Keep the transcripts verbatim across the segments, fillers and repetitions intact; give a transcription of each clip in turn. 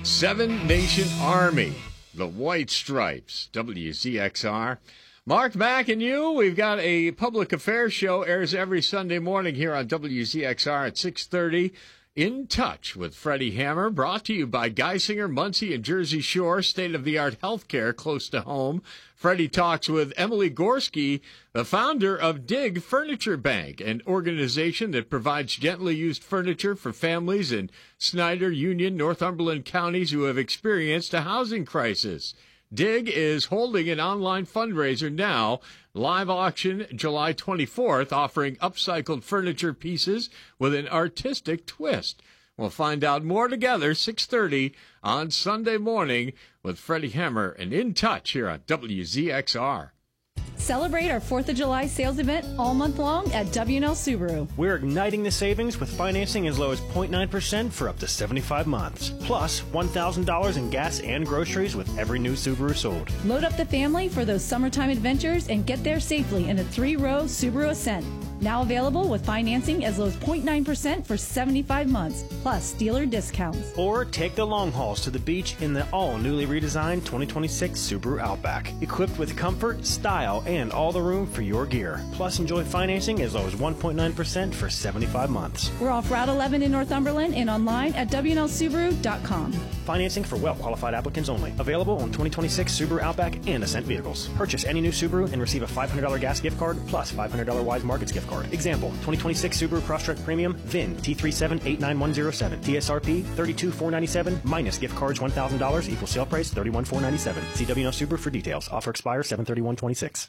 Seven Nation Army, the White Stripes, W Z X R. Mark Mack and you, we've got a public affairs show, airs every Sunday morning here on W Z X R at six thirty. In Touch with Freddie Hammer, brought to you by Geisinger, Muncie, and Jersey Shore, state-of-the-art healthcare close to home. Freddie talks with Emily Gorski, the founder of Dig Furniture Bank, an organization that provides gently used furniture for families in Snyder, Union, Northumberland counties who have experienced a housing crisis. Dig is holding an online fundraiser now, live auction July twenty-fourth, offering upcycled furniture pieces with an artistic twist. We'll find out more together, six thirty on Sunday morning with Freddie Hammer and In Touch here on W Z X R. Celebrate our fourth of July sales event all month long at W and L Subaru. We're igniting the savings with financing as low as zero point nine percent for up to seventy-five months. Plus, one thousand dollars in gas and groceries with every new Subaru sold. Load up the family for those summertime adventures and get there safely in a three-row Subaru Ascent. Now available with financing as low as zero point nine percent for seventy-five months, plus dealer discounts. Or take the long hauls to the beach in the all-newly redesigned twenty twenty-six Subaru Outback, equipped with comfort, style, and all the room for your gear. Plus, enjoy financing as low as one point nine percent for seventy-five months. We're off Route eleven in Northumberland and online at W N L Subaru dot com. Financing for well-qualified applicants only. Available on twenty twenty-six Subaru Outback and Ascent vehicles. Purchase any new Subaru and receive a five hundred dollars gas gift card plus five hundred dollars Wise Markets gift card. Example, twenty twenty-six Subaru Crosstrek Premium, V I N T three seven eight nine one zero seven. T S R P thirty-two thousand four hundred ninety-seven dollars minus gift cards one thousand dollars equals sale price thirty-one thousand four hundred ninety-seven dollars. See W N L Subaru for details. Offer expires seven thirty-one twenty-six.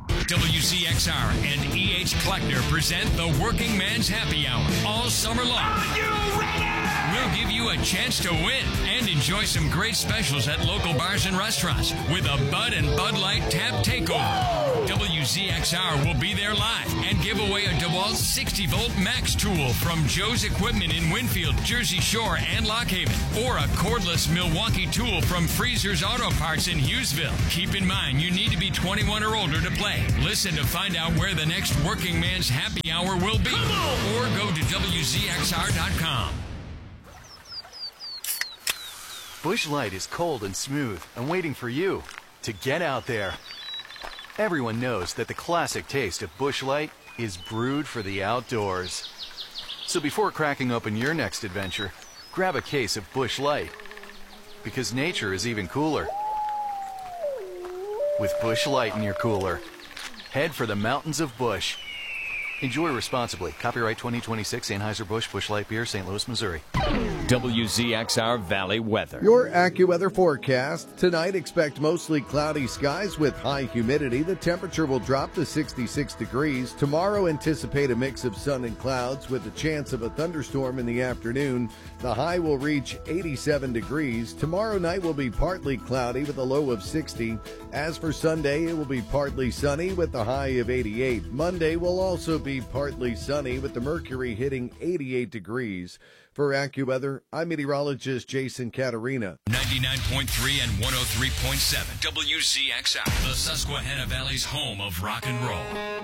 W Z X R and E H Kleckner present the Working Man's Happy Hour all summer long. Are you ready? We'll give you a chance to win and enjoy some great specials at local bars and restaurants with a Bud and Bud Light Tap Takeover. W Z X R will be there live and give away a DeWalt sixty volt Max tool from Joe's Equipment in Winfield, Jersey Shore, and Lock Haven, or a cordless Milwaukee tool from Freezer's Auto Parts in Hughesville. Keep in mind, you need to be twenty-one or older to play. Listen to find out where the next Working Man's Happy Hour will be, or go to W Z X R dot com. Busch Light is cold and smooth and waiting for you to get out there. Everyone knows that the classic taste of Busch Light is brewed for the outdoors. So before cracking open your next adventure, grab a case of Busch Light, because nature is even cooler with Busch Light in your cooler. Head for the mountains of Busch. Enjoy responsibly. Copyright twenty twenty-six Anheuser-Busch Busch Light Beer, Saint Louis, Missouri. W Z X R Valley weather. Your AccuWeather forecast. Tonight, expect mostly cloudy skies with high humidity. The temperature will drop to sixty-six degrees. Tomorrow, anticipate a mix of sun and clouds with a chance of a thunderstorm in the afternoon. The high will reach eighty-seven degrees. Tomorrow night will be partly cloudy with a low of sixty. As for Sunday, it will be partly sunny with a high of eighty-eight. Monday will also be partly sunny with the mercury hitting eighty-eight degrees. For AccuWeather, I'm meteorologist Jason Caterina. ninety-nine point three and one oh three point seven W Z X R, the Susquehanna Valley's home of rock and roll.